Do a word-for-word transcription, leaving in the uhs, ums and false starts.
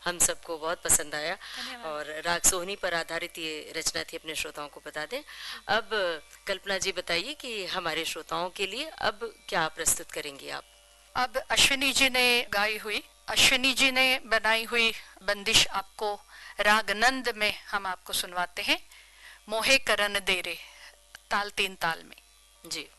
हम सबको बहुत पसंद आया और राग सोहनी पर आधारित ये रचना थी, अपने श्रोताओं को बता दें। अब कल्पना जी बताइए कि हमारे श्रोताओं के लिए अब क्या प्रस्तुत करेंगी आप? अब अश्विनी जी ने गाई हुई, अश्विनी जी ने बनाई हुई बंदिश आपको राग नंद में हम आपको सुनवाते हैं। मोहे करन दे रे, ताल तीन ताल में। जी।